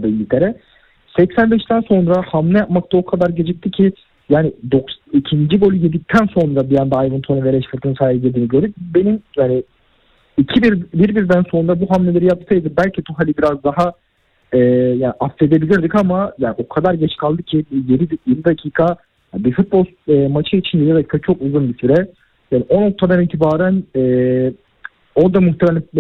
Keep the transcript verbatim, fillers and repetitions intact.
orada İngiltere. seksen beşten sonra hamle yapmakta o kadar gecikti ki yani ikinci golü yedikten sonra bir anda Ivan Toney ve Rashford'un sahaya girdiğini görüp benim yani iki bir birden sonra bu hamleleri yapsaydı belki Tuchel'i biraz daha e, yani affedebilirdik ama yani o kadar geç kaldı ki yedi dakika bir futbol e, maçı için yedi dakika çok uzun bir süre. Yani o noktadan itibaren e, orada muhtemelen